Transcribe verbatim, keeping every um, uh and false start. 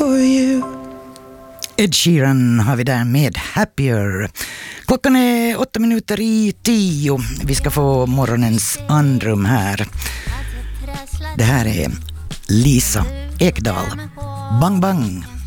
for you. Ed Sheeran har vi där med Happier. Klockan är åtta minuter i tio. Vi ska få morgonens andrum här. Det här är Lisa Ekdahl. Bang bang.